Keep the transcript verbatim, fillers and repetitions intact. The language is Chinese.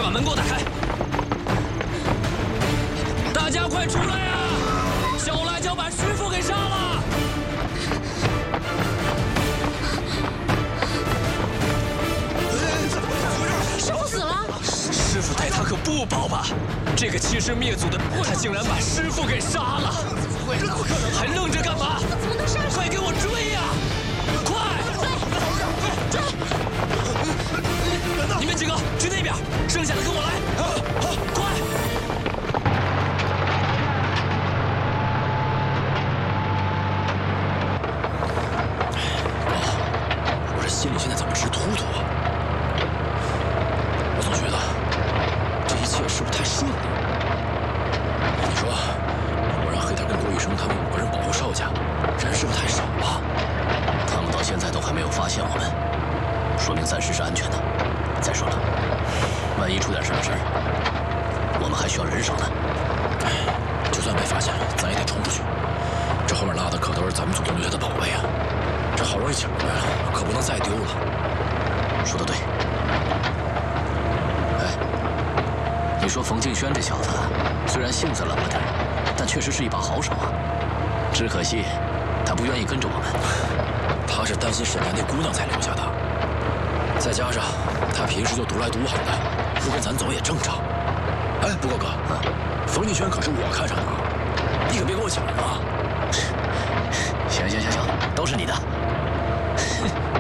把门给我打开！大家快出来呀！小辣椒把师傅给杀了！ 师傅死了！ 师傅待他可不薄吧？这个欺师灭祖的，他竟然把师傅给杀了！ 这怎么可能？ 还愣着干嘛？ 怎么能杀？ 快给我追呀！快！ 追！ 你们几个去那边，剩下的跟我来！好，快！我这心里现在怎么直突突啊？我总觉得这一切是不是太顺利？你说，我让黑点跟郭玉生他们五个人保护少家，人是不是太少了？ 他们到现在都还没有发现我们，说明暂时是安全的。再说了，万一出点什么事儿，我们还需要人手呢。 就算被发现了，咱也得冲出去。这后面拉的可都是咱们祖宗留下的宝贝啊！这好容易抢回来了，可不能再丢了。 说得对。哎，你说冯敬轩这小子虽然性子冷了点，但确实是一把好手啊。只可惜他不愿意跟着我们。 他是担心沈家那姑娘才留下的，再加上他平时就独来独往的，不跟咱走也正常。哎，不过哥，啊，冯敬轩可是我看上的，你可别给我抢了啊！ 行行行行，都是你的。